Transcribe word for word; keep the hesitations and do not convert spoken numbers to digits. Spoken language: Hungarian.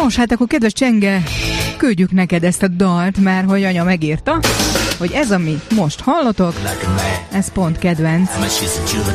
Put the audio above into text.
Nos, hát akkor kedves Csenge, küldjük neked ezt a dalt, mert hogy anya megírta, hogy ez, ami most hallotok, ez pont kedvenc.